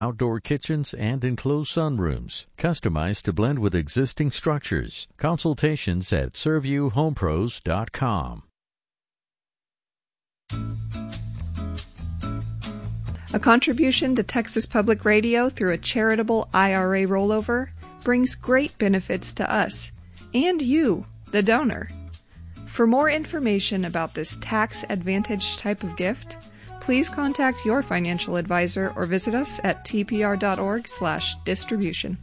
outdoor kitchens, and enclosed sunrooms, customized to blend with existing structures. Consultations at ServeYouHomePros.com. A contribution to Texas Public Radio through a charitable IRA rollover brings great benefits to us and you, the donor. For more information about this tax-advantaged type of gift, please contact your financial advisor or visit us at tpr.org/distribution.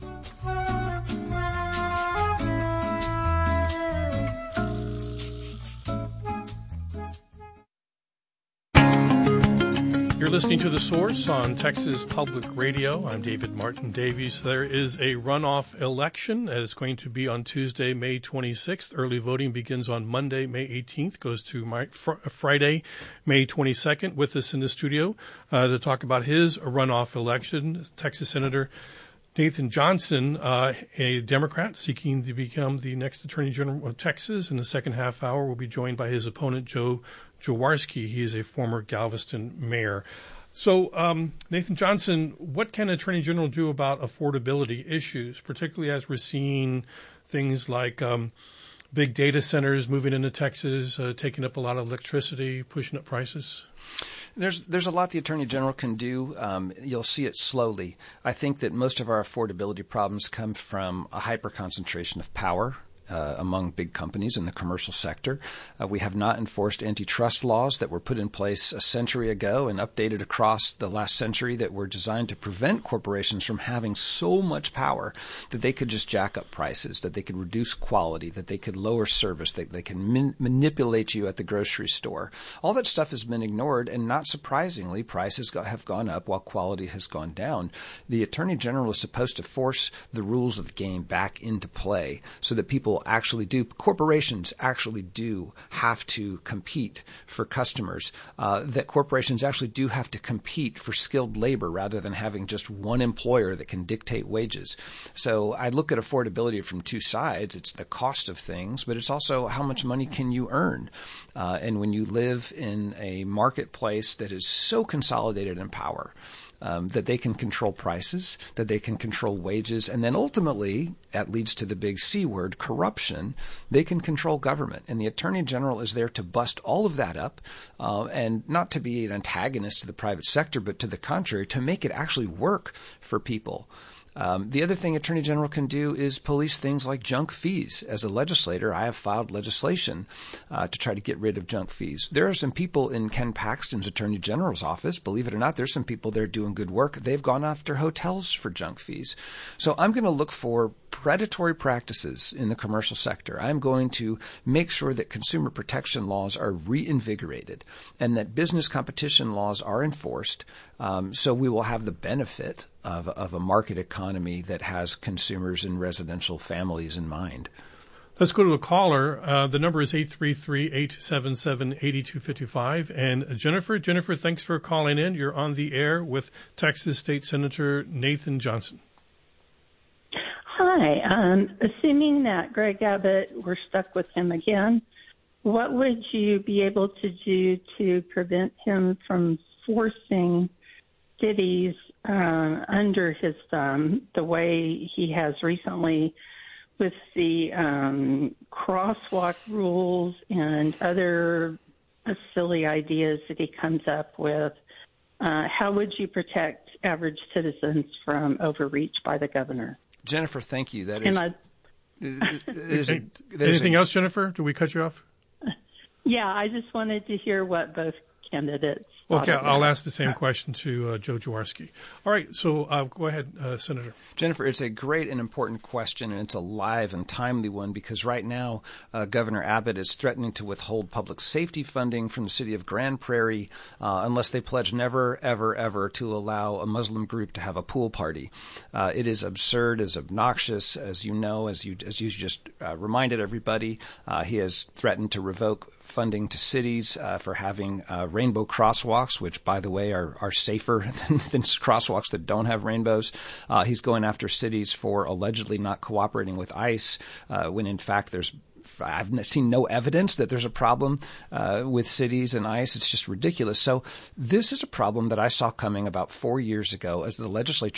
You're listening to The Source on Texas Public Radio. I'm David Martin Davies. There is a runoff election that is going to be on Tuesday, May 26th. Early voting begins on Monday, May 18th, goes to Friday, May 22nd. With us in the studio to talk about his runoff election, Texas Senator Nathan Johnson, a Democrat seeking to become the next Attorney General of Texas. In the second half hour, we'll be joined by his opponent, Joe Jaworski. He is a former Galveston mayor. So, Nathan Johnson, what can Attorney General do about affordability issues, particularly as we're seeing things like big data centers moving into Texas, taking up a lot of electricity, pushing up prices? There's a lot the Attorney General can do. You'll see it slowly. I think that most of our affordability problems come from a hyper-concentration of power among big companies in the commercial sector. We have not enforced antitrust laws that were put in place a century ago and updated across the last century that were designed to prevent corporations from having so much power that they could just jack up prices, that they could reduce quality, that they could lower service, that they can manipulate you at the grocery store. All that stuff has been ignored, and not surprisingly, prices have gone up while quality has gone down. The Attorney General is supposed to force the rules of the game back into play so that corporations actually do have to compete for customers, that corporations actually do have to compete for skilled labor rather than having just one employer that can dictate wages. So I look at affordability from two sides. It's the cost of things, but it's also how much money can you earn. And when you live in a marketplace that is so consolidated in power, that they can control prices, that they can control wages, and then ultimately, that leads to the big C word, corruption, they can control government. And the Attorney General is there to bust all of that up, and not to be an antagonist to the private sector, but to the contrary, to make it actually work for people. The other thing Attorney General can do is police things like junk fees. As a legislator, I have filed legislation to try to get rid of junk fees. There are some people in Ken Paxton's Attorney General's office, believe it or not, there's some people there doing good work. They've gone after hotels for junk fees. So I'm going to look for predatory practices in the commercial sector. I'm going to make sure that consumer protection laws are reinvigorated and that business competition laws are enforced, so we will have the benefit of a market economy that has consumers and residential families in mind. Let's go to a caller. The number is 833-877-8255. And Jennifer, thanks for calling in. You're on the air with Texas State Senator Nathan Johnson. Hi. Assuming that Greg Abbott, we're stuck with him again, what would you be able to do to prevent him from forcing cities under his thumb the way he has recently with the crosswalk rules and other silly ideas that he comes up with? How would you protect average citizens from overreach by the governor? Jennifer, thank you. That is. Anything else, Jennifer? Did we cut you off? Yeah, I just wanted to hear what both candidates. Okay, I'll ask the same question to Joe Jaworski. All right, so go ahead, Senator. Jennifer, it's a great and important question, and it's a live and timely one because right now Governor Abbott is threatening to withhold public safety funding from the city of Grand Prairie unless they pledge never, ever, ever to allow a Muslim group to have a pool party. It is absurd, as obnoxious, as you know, as you just reminded everybody. He has threatened to revoke funding to cities for having rainbow crosswalks, which, by the way, are safer than crosswalks that don't have rainbows. He's going after cities for allegedly not cooperating with ICE when, in fact, there's I've seen no evidence that there's a problem with cities and ICE. It's just ridiculous. So this is a problem that I saw coming about 4 years ago as the legislature